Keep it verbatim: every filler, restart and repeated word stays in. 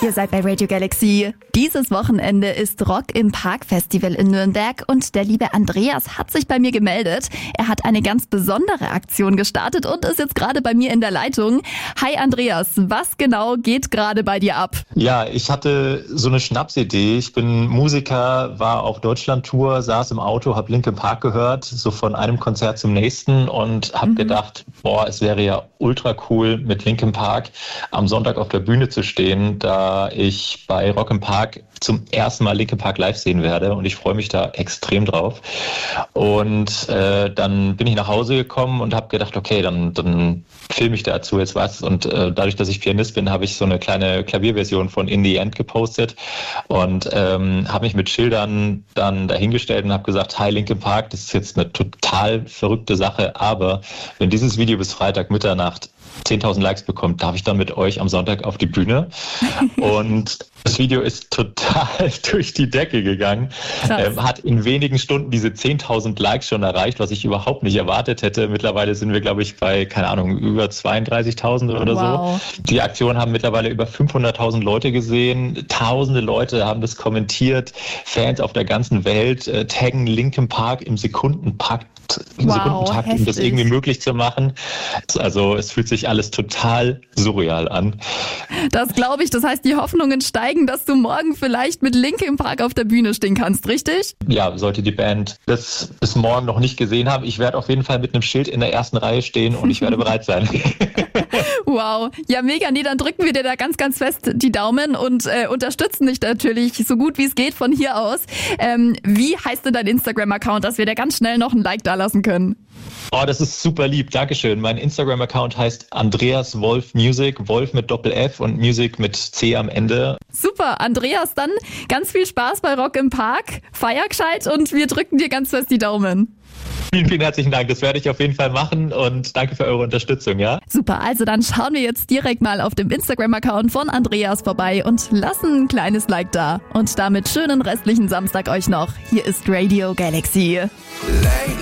Ihr seid bei Radio Galaxy. Dieses Wochenende ist Rock im Park Festival in Nürnberg und der liebe Andreas hat sich bei mir gemeldet. Er hat eine ganz besondere Aktion gestartet und ist jetzt gerade bei mir in der Leitung. Hi Andreas, was genau geht gerade bei dir ab? Ja, ich hatte so eine Schnapsidee. Ich bin Musiker, war auf Deutschland-Tour, saß im Auto, habe Linkin Park gehört, so von einem Konzert zum nächsten und habe mhm. gedacht, boah, es wäre ja ultra cool, mit Linkin Park am Sonntag auf der Bühne zu stehen, da ich bei Rock im Park zum ersten Mal Linkin Park live sehen werde und ich freue mich da extrem drauf. Und äh, dann bin ich nach Hause gekommen und habe gedacht, okay, dann, dann filme ich dazu jetzt was. Und äh, dadurch, dass ich Pianist bin, habe ich so eine kleine Klavierversion von In the End gepostet und ähm, habe mich mit Schildern dann dahingestellt und habe gesagt, hi Linkin Park, das ist jetzt eine total verrückte Sache, aber wenn dieses Video bis Freitag Mitternacht zehntausend Likes bekommt, darf ich dann mit euch am Sonntag auf die Bühne. Und das Video ist total durch die Decke gegangen. Ähm, hat in wenigen Stunden diese zehntausend Likes schon erreicht, was ich überhaupt nicht erwartet hätte. Mittlerweile sind wir, glaube ich, bei, keine Ahnung, über zweiunddreißigtausend oder wow. so. Die Aktion haben mittlerweile über fünfhunderttausend Leute gesehen. Tausende Leute haben das kommentiert. Fans auf der ganzen Welt äh, taggen Linkin Park im Sekundentakt, im wow, Sekundentakt, um das irgendwie möglich zu machen. Also es fühlt sich alles total surreal an. Das glaube ich. Das heißt, die Hoffnungen steigen, dass du morgen vielleicht mit Linkin Park auf der Bühne stehen kannst, richtig? Ja, sollte die Band das bis morgen noch nicht gesehen haben. Ich werde auf jeden Fall mit einem Schild in der ersten Reihe stehen und ich werde bereit sein. Wow. Ja, mega. Nee, dann drücken wir dir da ganz, ganz fest die Daumen und äh, unterstützen dich natürlich so gut wie es geht von hier aus. Ähm, wie heißt denn dein Instagram-Account, dass wir da ganz schnell noch ein Like da lassen können? Oh, das ist super lieb. Dankeschön. Mein Instagram-Account heißt Andreas Wolf Music, Wolf mit Doppel-F und Music mit C am Ende. Super. Andreas, dann ganz viel Spaß bei Rock im Park. Feier gescheit und wir drücken dir ganz fest die Daumen. Vielen, vielen herzlichen Dank. Das werde ich auf jeden Fall machen und danke für eure Unterstützung, ja? Super, also dann schauen wir jetzt direkt mal auf dem Instagram-Account von Andreas vorbei und lassen ein kleines Like da. Und damit schönen restlichen Samstag euch noch. Hier ist Radio Galaxy.